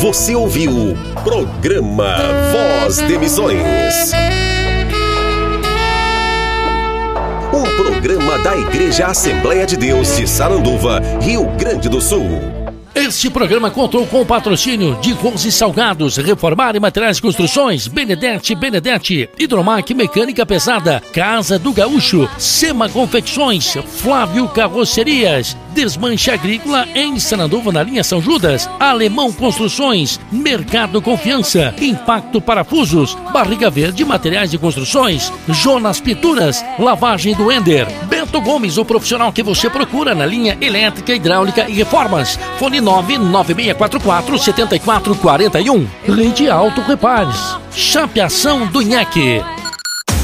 Você ouviu Programa Voz de Missões. Um programa da Igreja Assembleia de Deus de Saranduva, Rio Grande do Sul. Este programa contou com o patrocínio de Rose Salgados, Reformar e Materiais de Construções, Benedetti, Hidromac Mecânica Pesada, Casa do Gaúcho, Sema Confecções, Flávio Carrocerias, Desmanche Agrícola em Saranduva na linha São Judas, Alemão Construções, Mercado Confiança, Impacto Parafusos, Barriga Verde Materiais de Construções, Jonas Pinturas, Lavagem do Ender, Bento Gomes, o profissional que você procura na linha elétrica, hidráulica e reformas. Fone 99644-7441. Rede Auto Repares. Chapeação do Nheque.